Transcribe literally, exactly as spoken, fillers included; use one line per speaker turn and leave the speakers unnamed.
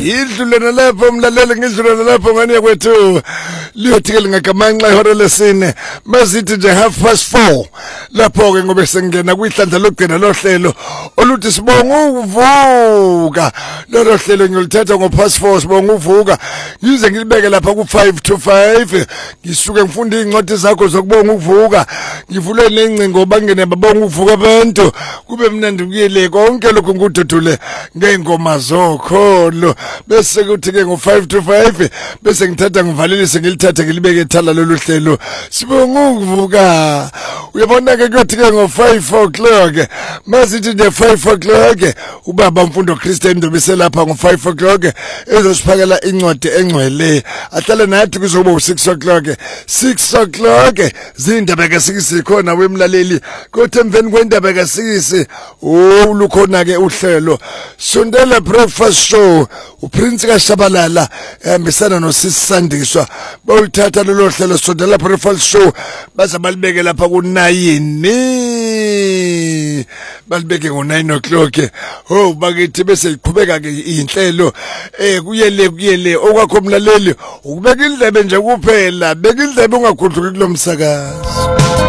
Idlule lapho mlaleli ngidlule lapho ngani yakwethu liyothikela ngagamanxa ihora lesine mazithi nje half past four lapho ke ngobe sengena kwihlandla lokugcina lohlelo oluthi sibonga ukuvuka lolo hlelo ngilithatha ngo past four sibonga ukuvuka ngize ngilibeke lapha ku five to five ngisuke ngifunda incwadi zakho zokubonga ukuvuka ngivule nencingo bangene babonga ukuvuka abantu kube mnandi kuyele konke lokho ngududule ngengoma zokholo bese kuthi ke ngo five to five bese ngithatha ngivalelise ngilithathe ngilibeke ethala lolu hlelo sibonga ukuvuka uyabona ke kuthi ke ngo five o'clock masithi nje five o'clock ubaba mfundo Christian Ndobise lapha ngo five o'clock ezosiphakela incwadi engcwele ahlale nathi kuzoba u six o'clock six o'clock zindaba ke sikisikhona wemlaleli kothi emveni kwendaba ke sikisi ulukhona ke uhlelo sondela breakfast show uPrince kaShabalala ehambisana noSisandiswa bawuthatha lelo hlelo sondela breakfast show baza balibeke lapha ku nine balibeke ngo nine o'clock ho bakithi bese iqhubeka ke inhlelo eh kuyele kuyele okwakho mlaleli ukubeka indlebe nje kuphela beka indlebe ungakhudluki kulomsakazo.